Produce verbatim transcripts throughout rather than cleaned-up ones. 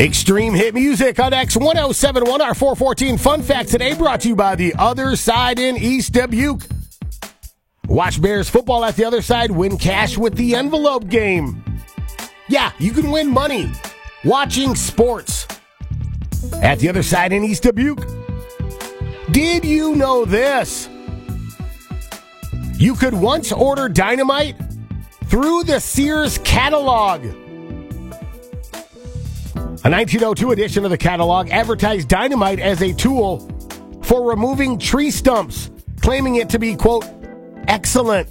Extreme hit music on X ten seventy-one, our four fourteen Fun Fact today, brought to you by The Other Side in East Dubuque. Watch Bears football at The Other Side, win cash with the envelope game. Yeah, you can win money watching sports at The Other Side in East Dubuque. Did you know this? You could once order dynamite through the Sears catalog. A nineteen oh two edition of the catalog advertised dynamite as a tool for removing tree stumps, claiming it to be, quote, excellent.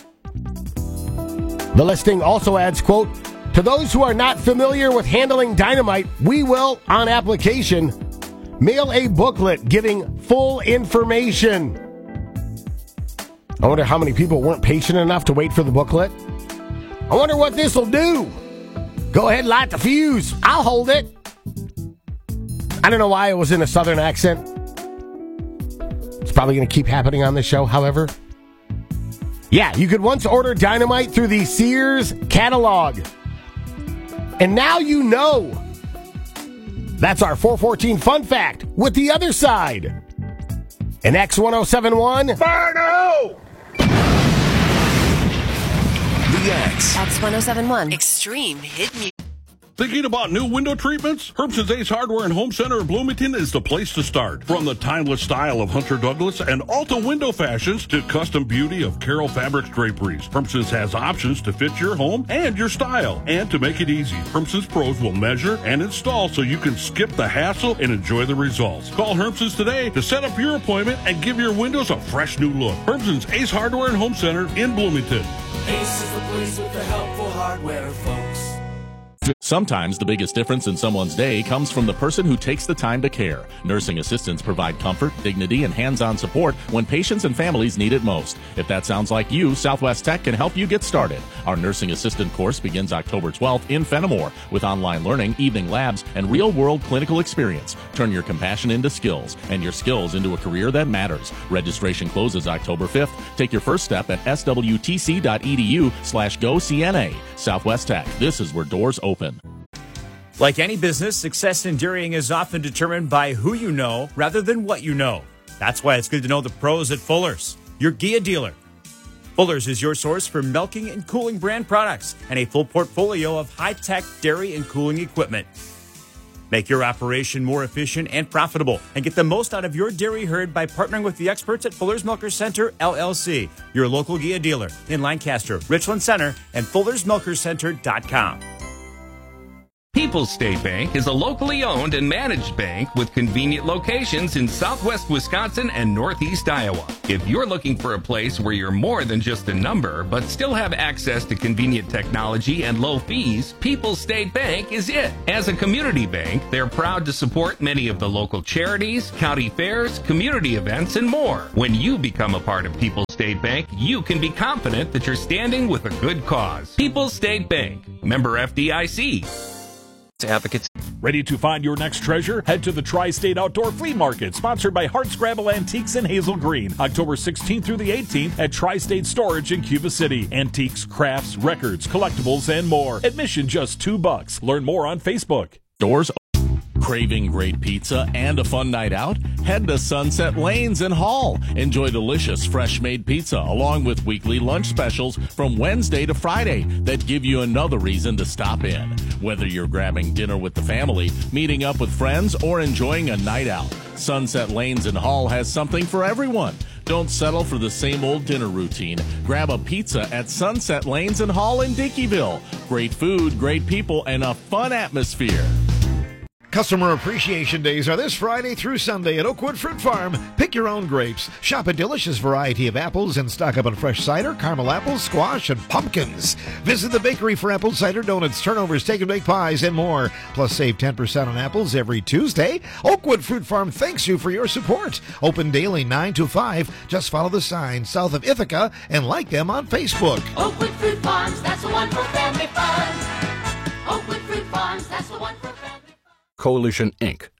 The listing also adds, quote, to those who are not familiar with handling dynamite, we will, on application, mail a booklet giving full information. I wonder how many people weren't patient enough to wait for the booklet. I wonder what this will do. Go ahead, light the fuse. I'll hold it. I don't know why it was in a southern accent. It's probably going to keep happening on this show, however. Yeah, you could once order dynamite through the Sears catalog. And now you know. That's our four fourteen Fun Fact with The Other Side. And X ten seventy-one. Barno! The X. X ten seventy-one. Extreme hit music. Thinking about new window treatments? Herbson's Ace Hardware and Home Center in Bloomington is the place to start. From the timeless style of Hunter Douglas and Alta window fashions to custom beauty of Carroll Fabrics draperies, Herbson's has options to fit your home and your style. And to make it easy, Herbson's pros will measure and install so you can skip the hassle and enjoy the results. Call Herbson's today to set up your appointment and give your windows a fresh new look. Herbson's Ace Hardware and Home Center in Bloomington. Ace is the place with the helpful hardware, folks. Sometimes the biggest difference in someone's day comes from the person who takes the time to care. Nursing assistants provide comfort, dignity, and hands-on support when patients and families need it most. If that sounds like you, Southwest Tech can help you get started. Our nursing assistant course begins October twelfth in Fenimore with online learning, evening labs, and real-world clinical experience. Turn your compassion into skills and your skills into a career that matters. Registration closes October fifth. Take your first step at swtc.edu slash go CNA. Southwest Tech. This is where doors open. Like any business, success in dairying is often determined by who you know rather than what you know. That's why it's good to know the pros at Fuller's, your G I A dealer. Fuller's is your source for milking and cooling brand products and a full portfolio of high-tech dairy and cooling equipment. Make your operation more efficient and profitable and get the most out of your dairy herd by partnering with the experts at Fuller's Milker Center, L L C, your local G I A dealer in Lancaster, Richland Center, and fullers milker center dot com. People's State Bank is a locally owned and managed bank with convenient locations in southwest Wisconsin and northeast Iowa. If you're looking for a place where you're more than just a number, but still have access to convenient technology and low fees, People's State Bank is it. As a community bank, they're proud to support many of the local charities, county fairs, community events, and more. When you become a part of People's State Bank, you can be confident that you're standing with a good cause. People's State Bank, member F D I C. Advocates. Ready to find your next treasure? Head to the Tri-State Outdoor Flea Market, sponsored by Hardscrabble Antiques in Hazel Green, October sixteenth through the eighteenth at Tri-State Storage in Cuba City. Antiques, crafts, records, collectibles, and more. Admission just two bucks. Learn more on Facebook. Doors. Craving great pizza and a fun night out? Head to Sunset Lanes in Hall. Enjoy delicious, fresh-made pizza along with weekly lunch specials from Wednesday to Friday that give you another reason to stop in. Whether you're grabbing dinner with the family, meeting up with friends, or enjoying a night out, Sunset Lanes in Hall has something for everyone. Don't settle for the same old dinner routine. Grab a pizza at Sunset Lanes in Hall in Dickeyville. Great food, great people, and a fun atmosphere. Customer Appreciation Days are this Friday through Sunday at Oakwood Fruit Farm. Pick your own grapes. Shop a delicious variety of apples and stock up on fresh cider, caramel apples, squash, and pumpkins. Visit the bakery for apple cider donuts, turnovers, take and bake pies, and more. Plus, save ten percent on apples every Tuesday. Oakwood Fruit Farm thanks you for your support. Open daily nine to five. Just follow the sign south of Ithaca and like them on Facebook. Oakwood Fruit Farms, that's the one for family fun. Oakwood Fruit Farms, that's the one for family fun. Coalition Incorporated.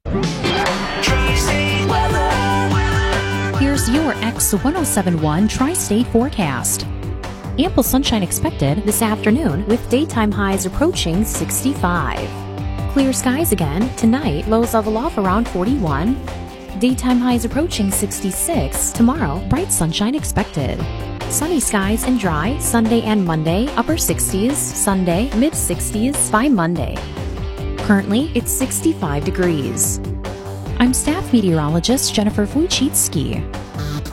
Here's your X ten seventy-one Tri-State forecast. Ample sunshine expected this afternoon with daytime highs approaching sixty-five. Clear skies again. Tonight, lows level off around forty-one. Daytime highs approaching sixty-six. Tomorrow, bright sunshine expected. Sunny skies and dry Sunday and Monday, upper sixties. Sunday, mid sixties by Monday. Currently, it's sixty-five degrees. I'm staff meteorologist Jennifer Wojcicki.